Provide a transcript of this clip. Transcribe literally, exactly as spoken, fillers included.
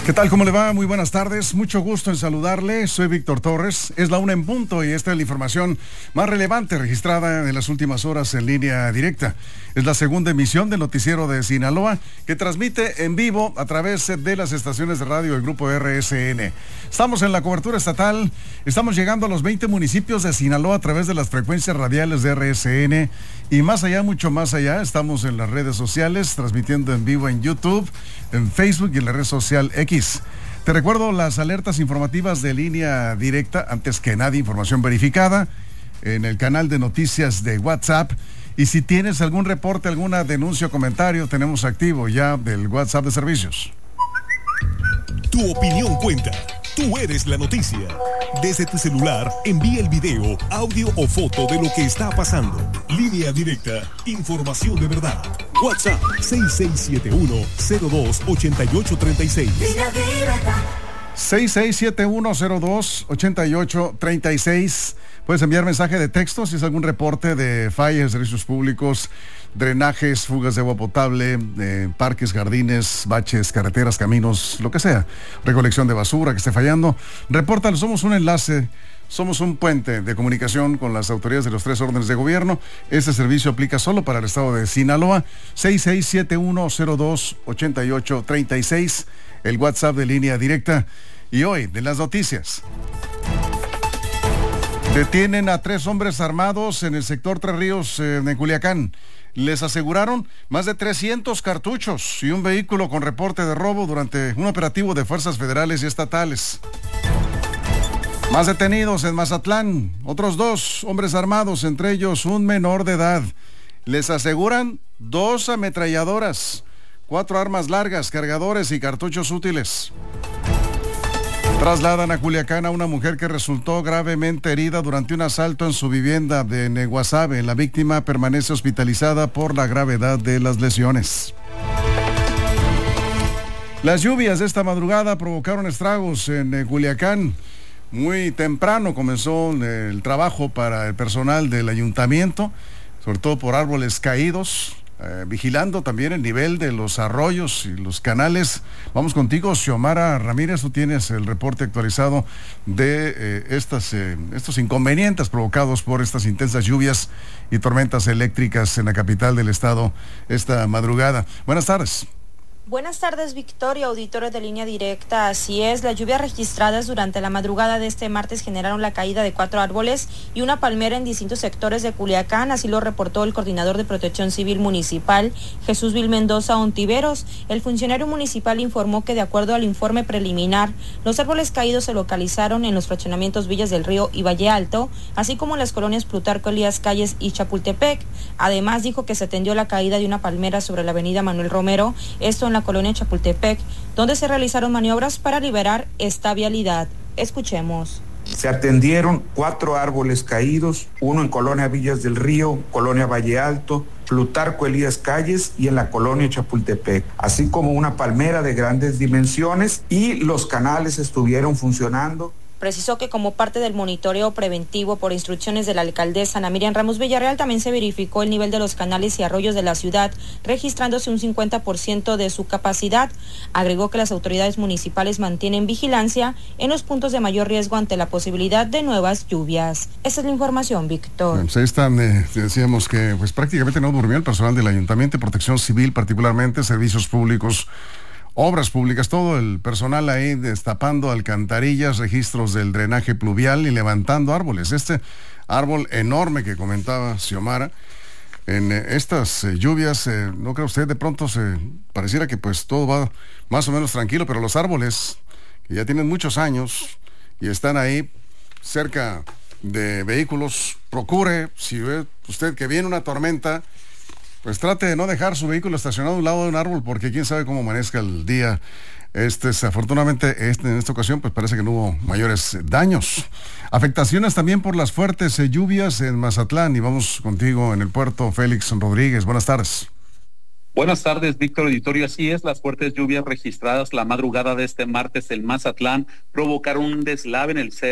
¿Qué tal? ¿Cómo le va? Muy buenas tardes. Mucho gusto en saludarle. Soy Víctor Torres. Es la una en punto y esta es la información más relevante registrada en las últimas horas en línea directa. Es la segunda emisión del noticiero de Sinaloa que transmite en vivo a través de las estaciones de radio del Grupo R S N. Estamos en la cobertura estatal. Estamos llegando a los veinte municipios de Sinaloa a través de las frecuencias radiales de R S N. Y más allá, mucho más allá, estamos en las redes sociales, transmitiendo en vivo en YouTube, en Facebook y en la red social X. Te recuerdo las alertas informativas de línea directa, antes que nada información verificada, en el canal de noticias de WhatsApp. Y si tienes algún reporte, alguna denuncia o comentario, tenemos activo ya del WhatsApp de servicios. Tu opinión cuenta. Tú eres la noticia. Desde tu celular, envía el video, audio o foto de lo que está pasando. Línea directa, información de verdad. WhatsApp seis seis siete uno cero dos ocho ocho tres seis. seis seis siete uno cero dos ocho ocho tres seis. Puedes enviar mensaje de texto si es algún reporte de fallas, servicios públicos, drenajes, fugas de agua potable, eh, parques, jardines, baches, carreteras, caminos, lo que sea. Recolección de basura que esté fallando. Repórtalo, somos un enlace, somos un puente de comunicación con las autoridades de los tres órdenes de gobierno. Este servicio aplica solo para el estado de Sinaloa. seis seis siete uno cero dos ocho ocho tres seis, el WhatsApp de línea directa. Y hoy, de las noticias. Detienen a tres hombres armados en el sector Tres Ríos eh, de Culiacán. Les aseguraron más de trescientos cartuchos y un vehículo con reporte de robo durante un operativo de fuerzas federales y estatales. Más detenidos en Mazatlán, otros dos hombres armados, entre ellos un menor de edad. Les aseguran dos ametralladoras, cuatro armas largas, cargadores y cartuchos útiles. Trasladan a Culiacán a una mujer que resultó gravemente herida durante un asalto en su vivienda de Neguasave. La víctima permanece hospitalizada por la gravedad de las lesiones. Las lluvias de esta madrugada provocaron estragos en Culiacán. Muy temprano comenzó el trabajo para el personal del ayuntamiento, sobre todo por árboles caídos. Eh, vigilando también el nivel de los arroyos y los canales. Vamos contigo, Xiomara Ramírez, tú tienes el reporte actualizado de eh, estas, eh, estos inconvenientes provocados por estas intensas lluvias y tormentas eléctricas en la capital del estado esta madrugada. Buenas tardes. Buenas tardes, Victoria, auditores de línea directa. Así es, las lluvias registradas durante la madrugada de este martes generaron la caída de cuatro árboles y una palmera en distintos sectores de Culiacán, así lo reportó el coordinador de Protección Civil Municipal, Jesús Vil Mendoza Ontiveros. El funcionario municipal informó que de acuerdo al informe preliminar, los árboles caídos se localizaron en los fraccionamientos Villas del Río y Valle Alto, así como en las colonias Plutarco Elías Calles y Chapultepec. Además, dijo que se atendió la caída de una palmera sobre la avenida Manuel Romero, esto en la colonia Chapultepec, donde se realizaron maniobras para liberar esta vialidad. Escuchemos. Se atendieron cuatro árboles caídos, uno en Colonia Villas del Río, Colonia Valle Alto, Plutarco Elías Calles y en la Colonia Chapultepec, así como una palmera de grandes dimensiones, y los canales estuvieron funcionando. Precisó que como parte del monitoreo preventivo por instrucciones de la alcaldesa Ana Miriam Ramos Villarreal, también se verificó el nivel de los canales y arroyos de la ciudad, registrándose un cincuenta por ciento de su capacidad. Agregó que las autoridades municipales mantienen vigilancia en los puntos de mayor riesgo ante la posibilidad de nuevas lluvias. Esa es la información, Víctor. Bueno, pues ahí están, eh, decíamos que pues prácticamente no durmió el personal del ayuntamiento, protección civil particularmente, servicios públicos, obras públicas, todo el personal ahí destapando alcantarillas, registros del drenaje pluvial y levantando árboles. Este árbol enorme que comentaba Xiomara, en eh, estas eh, lluvias, eh, ¿no cree usted? De pronto se pareciera que pues todo va más o menos tranquilo, pero los árboles, que ya tienen muchos años y están ahí cerca de vehículos, procure, si ve usted que viene una tormenta, pues trate de no dejar su vehículo estacionado a un lado de un árbol, porque quién sabe cómo amanezca el día. Este, afortunadamente, este, en esta ocasión, pues parece que no hubo mayores daños. Afectaciones también por las fuertes eh, lluvias en Mazatlán. Y vamos contigo en el puerto, Félix Rodríguez. Buenas tardes. Buenas tardes, Víctor Auditorio. Así es, las fuertes lluvias registradas la madrugada de este martes en Mazatlán provocaron un deslave en el cerro